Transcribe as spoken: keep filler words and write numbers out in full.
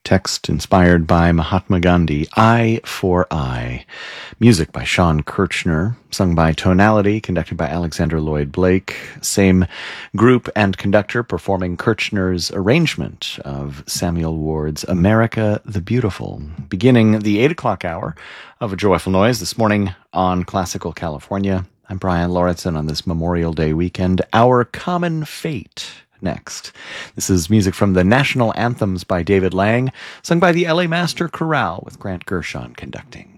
Text inspired by Mahatma Gandhi, Eye for Eye. Music by Sean Kirchner, sung by Tonality, conducted by Alexander Lloyd Blake. Same group and conductor performing Kirchner's arrangement of Samuel Ward's America the Beautiful. Beginning the eight o'clock hour of A Joyful Noise this morning on Classical California. I'm Brian Lauritsen on this Memorial Day weekend. Our Common Fate. Next. This is music from the National Anthems by David Lang, sung by the L A Master Chorale with Grant Gershon conducting.